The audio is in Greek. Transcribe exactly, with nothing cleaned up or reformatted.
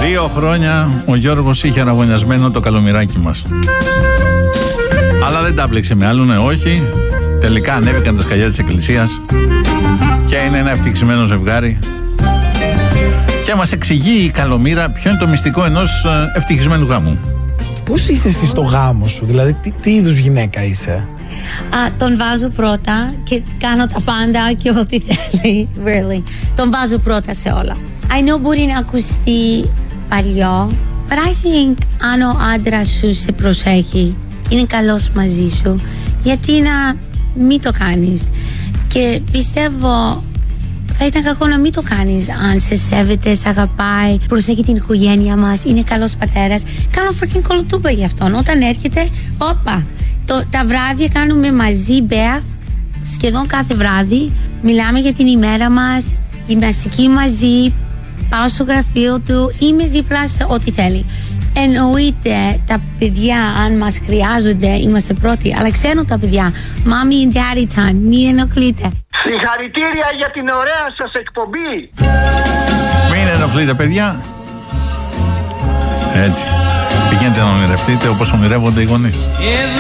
Δύο χρόνια ο Γιώργος είχε αραγωνιασμένο το καλομυράκι μας. Αλλά δεν τα πλέξε με άλλον, όχι. Τελικά ανέβηκαν τα σκαλιά της εκκλησίας και είναι ένα ευτυχισμένο ζευγάρι. Και μας εξηγεί η Καλομήρα ποιο είναι το μυστικό ενός ευτυχισμένου γάμου. Πώς είσαι εσύ στο γάμο σου, δηλαδή τι, τι είδους γυναίκα είσαι? Α, τον βάζω πρώτα και κάνω τα πάντα και ό,τι θέλει. Really. Τον βάζω πρώτα σε όλα. I know μπορεί να ακουστεί παλιό, but I think αν ο άντρας σου σε προσέχει, είναι καλός μαζί σου, γιατί να μην το κάνεις? Και πιστεύω θα ήταν κακό να μην το κάνεις αν σε σέβεται, σε αγαπάει, προσέχει την οικογένεια μας, είναι καλός πατέρας. Κάνω freaking κολοτούπα γι' αυτόν. Όταν έρχεται, όπα, το, τα βράδια κάνουμε μαζί Beth, σχεδόν κάθε βράδυ. Μιλάμε για την ημέρα μας, γυμναστική μαζί, πάω στο γραφείο του, είμαι δίπλα σε ό,τι θέλει. Εννοείται τα παιδιά, αν μας χρειάζονται, είμαστε πρώτοι, αλλά ξέρουν τα παιδιά, mommy and daddy time, μην ενοχλείτε. Συγχαρητήρια για την ωραία σας εκπομπή. Μην ενοχλείτε, παιδιά. Έτσι. Πηγαίνετε να ονειρευτείτε όπως ονειρεύονται οι γονείς.